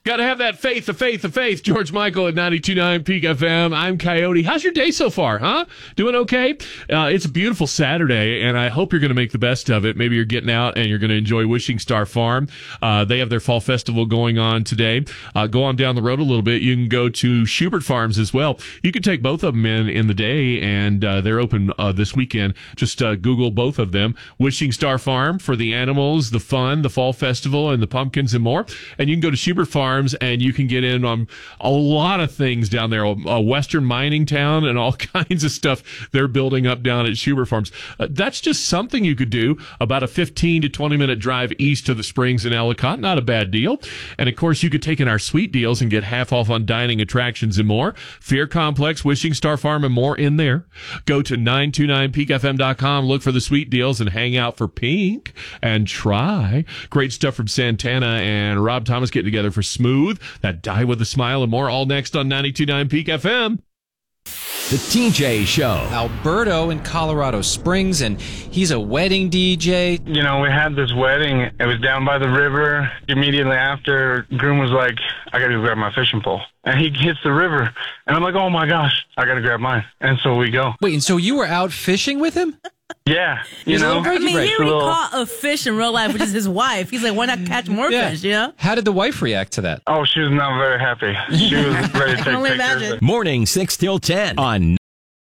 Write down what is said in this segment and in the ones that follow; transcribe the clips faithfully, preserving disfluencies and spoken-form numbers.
Got to have that faith, the faith, the faith. George Michael at ninety-two point nine Peak F M. I'm Coyote. How's your day so far, huh? Doing okay? Uh, it's a beautiful Saturday, and I hope you're going to make the best of it. Maybe you're getting out and you're going to enjoy Wishing Star Farm. Uh, they have their fall festival going on today. Uh, go on down the road a little bit. You can go to Schubert Farms as well. You can take both of them in in the day, and uh, they're open uh, this weekend. Just uh, Google both of them. Wishing Star Farm for the animals, the fun, the fall festival, and the pumpkins and more. And you can go to Schubert Farms, and you can get in on a lot of things down there, a Western mining town and all kinds of stuff they're building up down at Schubert Farms. Uh, that's just something you could do, about a fifteen to twenty minute drive east of the Springs in Ellicott. Not a bad deal. And of course, you could take in our sweet deals and get half off on dining attractions and more. Fear Complex, Wishing Star Farm, and more in there. Go to nine two nine peak f m dot com, look for the sweet deals, and hang out for pink and try. Great stuff from Santana and Rob Thomas getting together for Smooth, that Die With a Smile, and more, all next on ninety-two point nine Peak F M. The T J Show. Alberto in Colorado Springs, and he's a wedding D J. You know, we had this wedding. It was down by the river. Immediately after, groom was like, I got to go grab my fishing pole. And he hits the river. And I'm like, oh, my gosh, I got to grab mine. And so we go. Wait, and so you were out fishing with him? Yeah, you He's a know. little I mean, break. he already caught a fish in real life, which is his wife. He's like, why not catch more Yeah. fish, you know? How did the wife react to that? Oh, she was not very happy. She was ready to take can only pictures. imagine. Morning six till ten on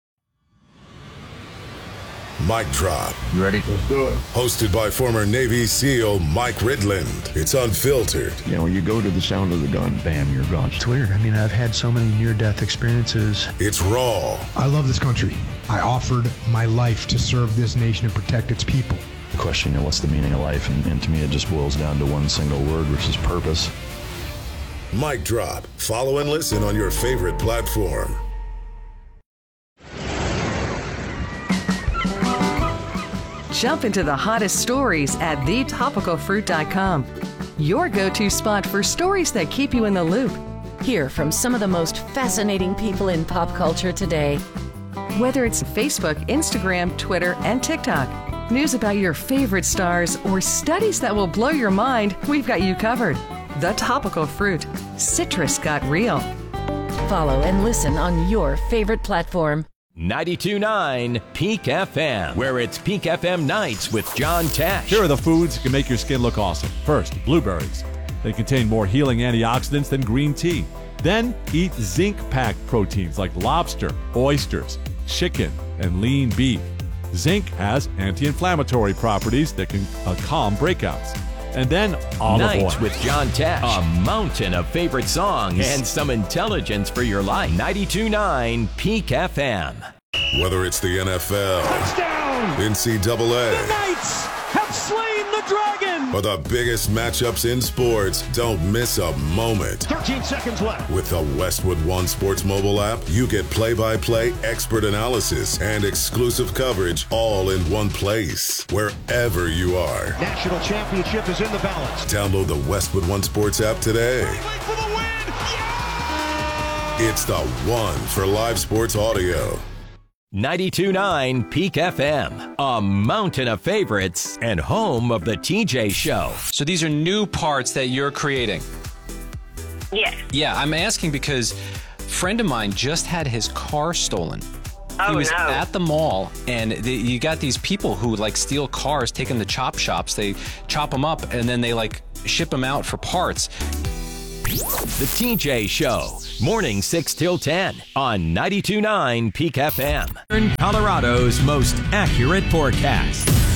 Mic Drop. You ready? Let's do it. Hosted by former Navy SEAL Mike Ridland. It's unfiltered. You know, when you go to the sound of the gun, bam, you're gone. It's weird. I mean, I've had so many near-death experiences. It's raw. I love this country. I offered my life to serve this nation and protect its people. The question, you know, what's the meaning of life? And, and to me, it just boils down to one single word, which is purpose. Mic Drop. Follow and listen on your favorite platform. Jump into the hottest stories at the topical fruit dot com. Your go-to spot for stories that keep you in the loop. Hear from some of the most fascinating people in pop culture today. Whether it's Facebook, Instagram, Twitter, and TikTok, news about your favorite stars, or studies that will blow your mind, we've got you covered. The Topical Fruit. Citrus got real. Follow and listen on your favorite platform. ninety-two point nine Peak F M, where it's Peak F M nights with John Tesh. Here are the foods that can make your skin look awesome. First, blueberries. They contain more healing antioxidants than green tea. Then, eat zinc-packed proteins like lobster, oysters, chicken, and lean beef. Zinc has anti-inflammatory properties that can uh, calm breakouts. And then, olive Nights oil. with John Tesh. A mountain of favorite songs and some intelligence for your life. ninety-two point nine Peak F M. Whether it's the N F L, Touchdown! N C double A, The Knights have slain the dragon! or the biggest matchups in sports, don't miss a moment. thirteen seconds left. With the Westwood One Sports mobile app, you get play-by-play expert analysis and exclusive coverage all in one place, wherever you are. National championship is in the balance. Download the Westwood One Sports app today. For the win! Yeah! It's the one for live sports audio. ninety-two point nine Peak F M, a mountain of favorites and home of the T J Show. So these are new parts that you're creating. Yes. Yeah, I'm asking because a friend of mine just had his car stolen. Oh, he was no. at the mall, and the, you got these people who like steal cars, take them to chop shops. They chop them up, and then they like ship them out for parts. The T J Show, morning six till ten on ninety-two point nine Peak F M. Colorado's most accurate forecast.